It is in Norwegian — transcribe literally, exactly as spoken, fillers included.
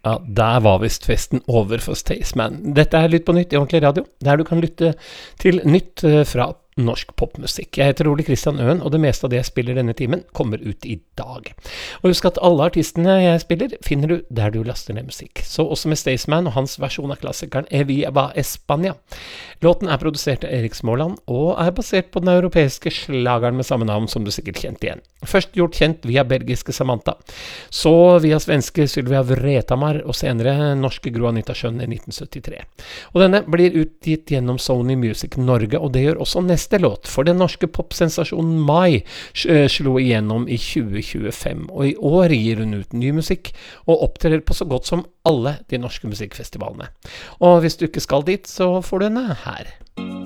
Ja, der var visst festen over for Staysman. Dette er Lytt på nytt i Ordentlig Radio, der du kan lytte til nytt eh, fra norsk popmusikk. Jeg heter Ole Kristian Øen, og det meste av det jeg spiller denne timen kommer ut i dag. Og husk at alle artistene jeg spiller finner du der du laster ned musikk. Så også med Staysman og hans versjon av klassikeren Evia va España. Låten er produsert av Erik Småland, og er basert på den europeiske slageren med samme navn som du sikkert kjent igjen. Først gjort kjent via belgiske Samantha, så via svenske Sylvia Vretamar, og senere norske Gro Anita Schønn i nitten syttitre. Og denne blir utgitt gjennom Sony Music Norge, og det gjør også neste låt, for den norske popsensasjonen Mai slo igjennom i tjue tjuefem, og i år gir hun ut ny musikk, og opptrer på så godt som alle de norske musikkfestivalene. Og hvis du ikke skal dit, så får du henne her.